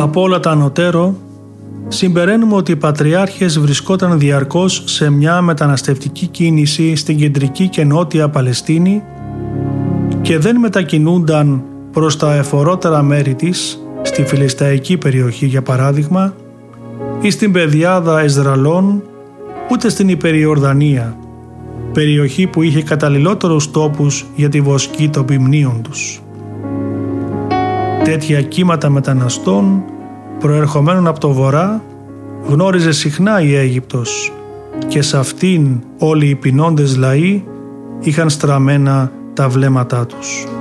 Από όλα τα ανωτέρω, συμπεραίνουμε ότι οι πατριάρχες βρισκόταν διαρκώς σε μια μεταναστευτική κίνηση στην κεντρική και νότια Παλαιστίνη και δεν μετακινούνταν προς τα εφορότερα μέρη της, στη Φιλισταϊκή περιοχή για παράδειγμα, ή στην πεδιάδα Εσδραλών, ούτε στην Υπεριορδανία, περιοχή που είχε καταλληλότερους τόπους για τη βοσκή των ποιμνίων τους. Τέτοια κύματα μεταναστών προερχομένων από το βορρά γνώριζε συχνά η Αίγυπτος και σε αυτήν όλοι οι πεινώντες λαοί είχαν στραμμένα τα βλέμματά τους.